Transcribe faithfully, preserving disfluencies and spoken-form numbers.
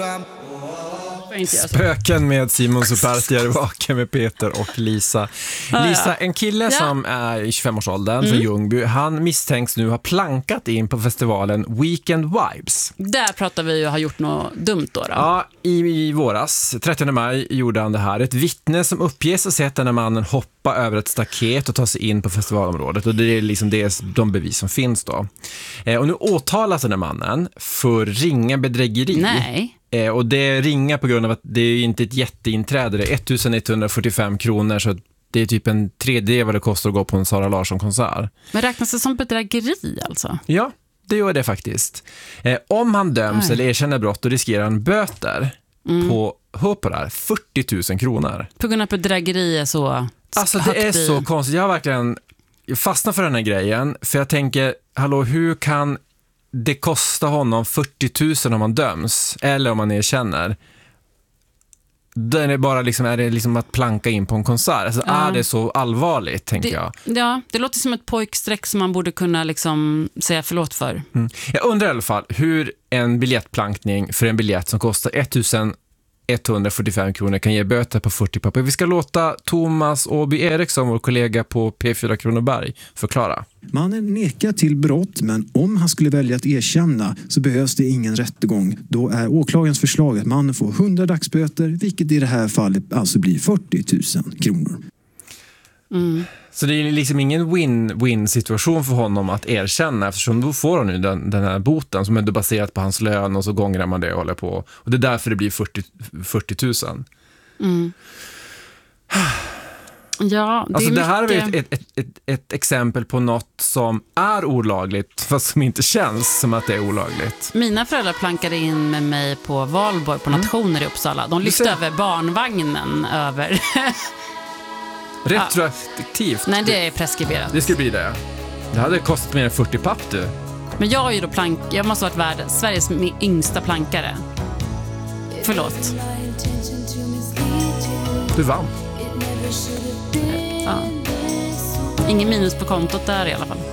Spöken med Simon Superstier, Vaken med Peter och Lisa. Lisa, en kille ja. som är i tjugofemårsåldern mm. från Ljungby, han misstänks nu ha plankat in på festivalen Weekend Vibes. Där pratar vi ju har gjort något dumt då. då. Ja, i, i våras, trettionde maj, gjorde han det här. Ett vittne som uppges ha sett den här mannen hoppa över ett staket och ta sig in på festivalområdet. Och det är liksom det, de bevis som finns då. Eh, och nu åtalas den här mannen för ringa bedrägeri. Nej. Eh, och det ringar på grund av att det är inte ett jätteinträde. Det är ettusenetthundrafyrtiofem kronor, så det är typ en tredjedel vad det kostar att gå på en Sara Larsson-konsert. Men räknas det som bedrägeri alltså? Ja, det gör det faktiskt. Eh, om han döms Nej. eller erkänner brott, då riskerar han böter mm. på, hör på det här, fyrtio tusen kronor. På grund av bedrägeri är så Alltså det är så konstigt. Jag har verkligen fastnat för den här grejen. För jag tänker, hallå, hur kan det kosta honom fyrtio tusen om han döms eller om han erkänner? Den är bara liksom, är det liksom att planka in på en konsert. Alltså, ja. Är det så allvarligt, tänker det, jag. Ja, det låter som ett pojksträck som man borde kunna liksom säga förlåt för. Mm. Jag undrar i alla fall hur en biljettplankning för en biljett som kostar ettusenetthundrafyrtiofem kronor kan ge böter på fyrtio papper. Vi ska låta Thomas Åby Eriksson, vår kollega på P fyra Kronoberg, förklara. Mannen nekar till brott, men om han skulle välja att erkänna så behövs det ingen rättegång. Då är åklagarens förslag att mannen får hundra dagsböter, vilket i det här fallet alltså blir fyrtio tusen kronor. Mm. Så det är liksom ingen win-win situation för honom att erkänna, eftersom då får han nu den, den här boten som är baserat på hans lön och så gångrar man det och håller på. Och det är därför det blir fyrtio tusen. Mm. Ja, det, alltså är det här mycket... är ett, ett, ett, ett, ett exempel på något som är olagligt fast som inte känns som att det är olagligt. Mina föräldrar plankade in med mig på Valborg på Nationer mm. i Uppsala. De lyfte över barnvagnen över... Retroaktivt? Nej, det är preskriberat. Det skulle bli det. Det hade kostat mer än fyrtio papp du. Men jag är ju då plank... Jag måste ha varit värd Sveriges yngsta plankare. Förlåt. Du vann. Ja. Ingen minus på kontot där i alla fall.